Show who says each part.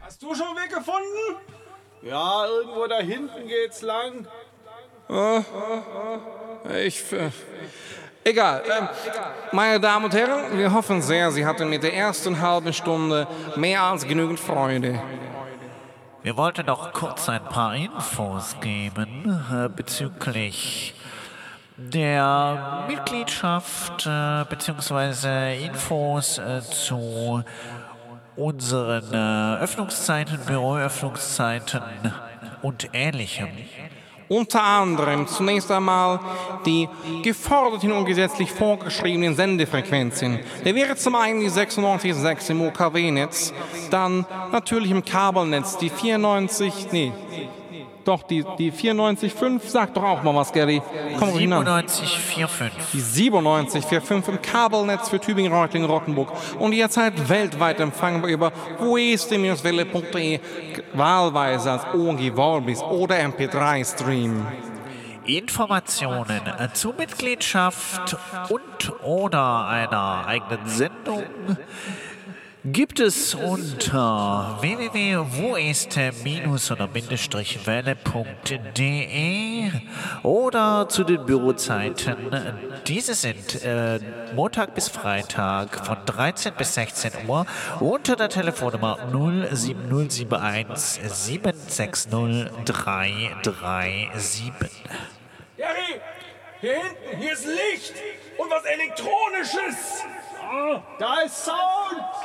Speaker 1: Hast du schon einen Weg gefunden?
Speaker 2: Ja, irgendwo da hinten geht's lang.
Speaker 3: Egal. Meine Damen und Herren, wir hoffen sehr, Sie hatten mit der ersten halben Stunde mehr als genügend Freude.
Speaker 4: Wir wollten noch kurz ein paar Infos geben bezüglich der Mitgliedschaft beziehungsweise Infos zu unseren Öffnungszeiten, Büroöffnungszeiten und Ähnlichem.
Speaker 3: Unter anderem zunächst einmal die geforderten und gesetzlich vorgeschriebenen Sendefrequenzen. Der wäre zum einen die 96,6 im OKW-Netz, dann natürlich im Kabelnetz die 94,5, sag doch auch mal was, Gary. Komm,
Speaker 4: 97,45.
Speaker 3: Die 97,45 im Kabelnetz für Tübingen, Reutlingen, Rottenburg und jederzeit weltweit empfangbar über www.welle.de, wahlweise als OG Vorbis oder MP3-Stream.
Speaker 4: Informationen zur Mitgliedschaft und oder einer eigenen Sendung gibt es unter www.welle.de oder zu den Bürozeiten. Diese sind Montag bis Freitag von 13 bis 16 Uhr unter der Telefonnummer 07071 760 337.
Speaker 1: Gary, hier hinten, hier ist Licht und was Elektronisches.
Speaker 2: Da ist Sound.